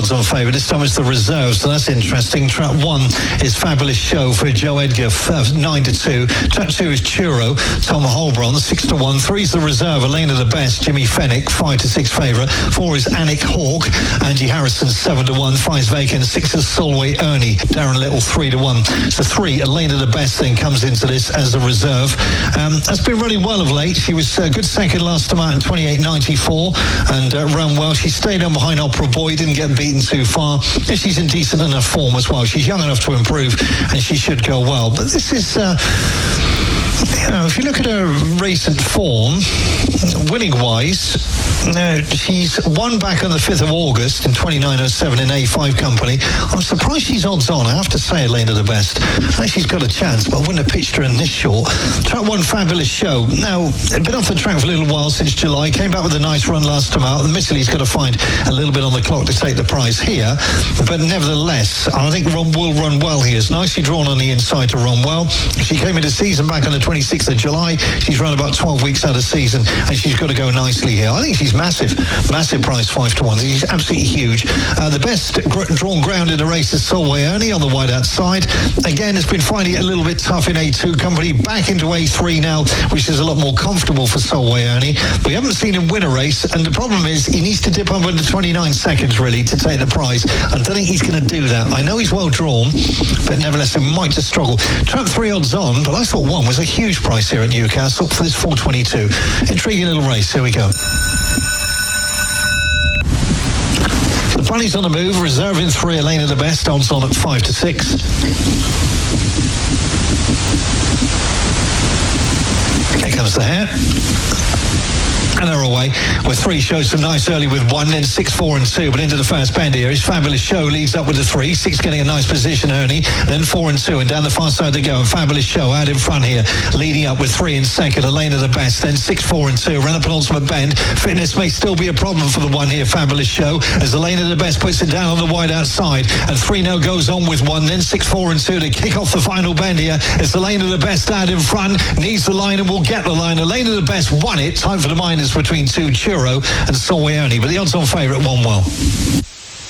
odds-on favourite. This time it's the reserve, so that's interesting. Track 1 is Fabulous Show for Joe Edgar, 9-2. Track 2 is Churro, Tom Holbron, 6-1. 3 is the reserve, Elena the Best, Jimmy Fennick, 5-6 favourite. 4 is Anik Hawk, Angie Harrison, 7-1. 5 is Vacant. 6 is Solway Ernie, Darren Little, 3-1. So 3, Elena the Best, then comes into this as a reserve. Has been running well of late. She was a good second last time out in 28.94 and ran well. She stayed on behind Opera Boy, didn't get beaten too far. And she's in decent enough form as well. She's young enough to improve and she should go well. But this is, if you look at her recent form, winning-wise, she's won back on the 5th of August in 29.07 in A5 company. I'm surprised she's odds-on. I have to say, Elena the Best. I think she's got a chance, but I wouldn't have pitched her in this short. Track 1, Fabulous Show. Now, been off the track for a little while since July. Came back with a nice run last time out. Admittedly, he's got to find a little bit on the clock to take the prize here. But nevertheless, I think Ron will run well here. It's nicely drawn on the inside to run well. She came into season back on the 26th of July. She's run about 12 weeks out of season, and she's got to go nicely here. I think she's massive price, 5-1. She's absolutely huge. The best drawn ground in the race is Solway Ernie on the wide outside. Again, it's been finding it a little bit tough in A2 company. Back into A3 now, which is a lot more comfortable for Solway Ernie. We haven't seen him win a race, and the problem is he needs to dip up under 29 seconds, really, to take the prize. I don't think he's going to do that. I know he's well drawn, but nevertheless, he might just struggle. Track 3 odds on, but I thought 1 was a huge price here at Newcastle for this 422. Intriguing little race. Here we go. The bunny's on the move, reserving 3, Elena the Best, odds on at 5-6. Here comes the hare. And they're away with 3 shows some nice early with 1, then 6, 4 and 2, but into the first bend here is Fabulous Show, leads up with the 3, 6 getting a nice position, Ernie, then 4 and 2, and down the far side they go, and Fabulous Show out in front here, leading up with 3 in second, Elena the Best, then 6, 4 and 2, around the penultimate bend. Fitness may still be a problem for the 1 here, Fabulous Show, as Elena the Best puts it down on the wide outside, and 3 now goes on with 1, then 6, 4 and 2 to kick off the final bend here, as Elena the Best out in front, needs the line and will get the line. Elena the Best won it, time for the minors between 2, Churro and Solway Ernie, but the odds-on favourite won well.